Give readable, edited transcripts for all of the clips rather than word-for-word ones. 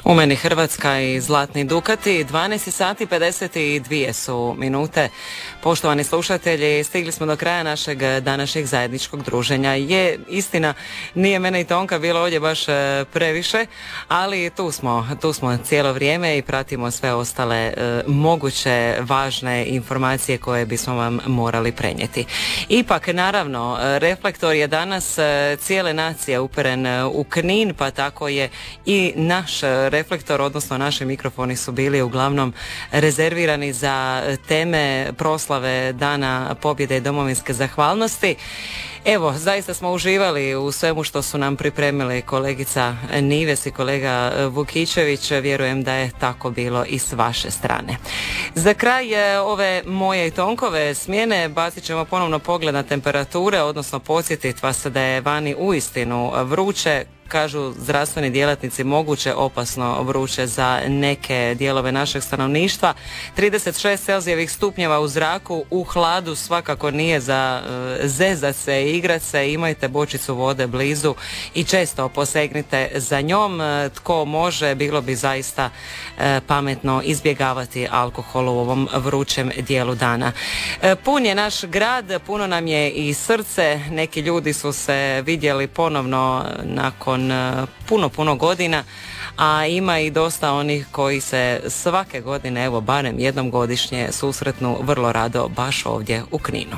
U meni Hrvatska i Zlatni Dukati, 12 sati 52 su minute. Poštovani slušatelji, stigli smo do kraja našeg današnjeg zajedničkog druženja. Je istina, nije mene i Tonka bilo ovdje baš previše, ali tu smo cijelo vrijeme i pratimo sve ostale moguće važne informacije koje bismo vam morali prenijeti. Ipak, naravno, reflektor je danas cijele nacije uperen u Knin, pa tako je i naš reflektor, odnosno naši mikrofoni su bili uglavnom rezervirani za teme proslave Dana pobjede i domovinske zahvalnosti. Evo, zaista smo uživali u svemu što su nam pripremili kolegica Nives i kolega Vukičević. Vjerujem da je tako bilo i s vaše strane. Za kraj ove moje i Tonkove smjene bacit ćemo ponovno pogled na temperature, odnosno podsjetiti vas da je vani uistinu vruće. Kažu zdravstveni djelatnici moguće opasno vruće za neke dijelove našeg stanovništva. 36 celzijevih stupnjeva u zraku, u hladu svakako nije za zezat se i igrat se. Imajte bočicu vode blizu i često posegnite za njom. Tko može, bilo bi zaista pametno izbjegavati alkohol u ovom vrućem dijelu dana. Pun je naš grad, puno nam je i srce. Neki ljudi su se vidjeli ponovno nakon puno godina, a ima i dosta onih koji se svake godine, evo barem jednom godišnje, susretnu vrlo rado baš ovdje u Kninu.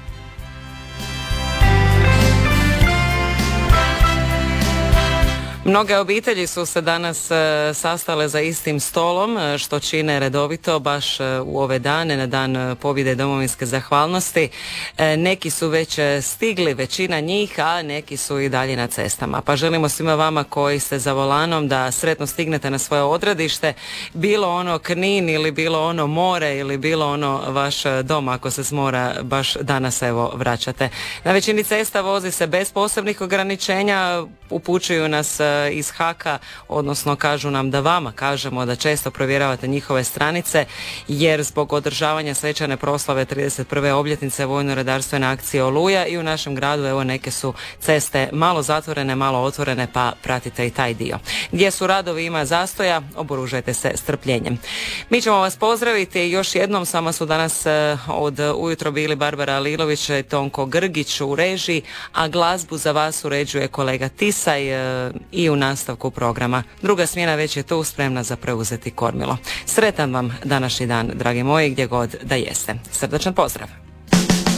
Mnoge obitelji su se danas sastale za istim stolom, što čine redovito baš u ove dane, na dan pobjede domovinske zahvalnosti. Neki su već stigli, većina njih, a neki su i dalje na cestama. Pa želimo svima vama koji ste za volanom da sretno stignete na svoje odredište, bilo ono Knin ili bilo ono more ili bilo ono vaš dom ako se s mora baš danas evo vraćate. Na većini cesta vozi se bez posebnih ograničenja, upućuju nas iz HAK-a, odnosno kažu nam da vama kažemo da često provjeravate njihove stranice, jer zbog održavanja svečane proslave 31. obljetnice vojno-redarstvene akcije Oluja i u našem gradu evo neke su ceste malo zatvorene, malo otvorene, pa pratite i taj dio. Gdje su radovi, ima zastoja, oboružajte se strpljenjem. Mi ćemo vas pozdraviti još jednom, s vama su danas od ujutro bili Barbara Lilović i Tonko Grgić u režiji, a glazbu za vas uređuje kolega Tisaj i u nastavku programa. Druga smjena već je tu, spremna za preuzeti kormilo. Sretan vam današnji dan, dragi moji, gdje god da jeste. Srdačan pozdrav!